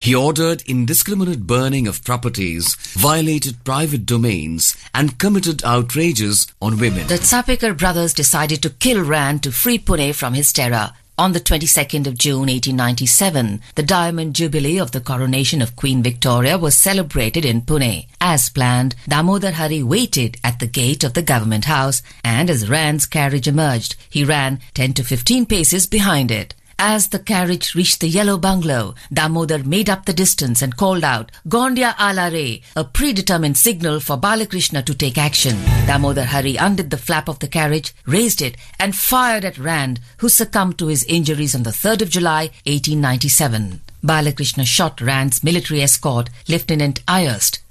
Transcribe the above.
He ordered indiscriminate burning of properties, violated private domains, and committed outrages on women. The Sapekar brothers decided to kill Rand to free Pune from his terror. On the 22nd of June 1897, the Diamond Jubilee of the coronation of Queen Victoria was celebrated in Pune. As planned, Damodar Hari waited at the gate of the government house, and as Rand's carriage emerged, he ran 10 to 15 paces behind it. As the carriage reached the yellow bungalow, Damodar made up the distance and called out, "Gondia ala re," a predetermined signal for Balakrishna to take action. Damodar Hari undid the flap of the carriage, raised it, and fired at Rand, who succumbed to his injuries on the 3rd of July, 1897. Balakrishna shot Rand's military escort, Lieutenant Ayerst,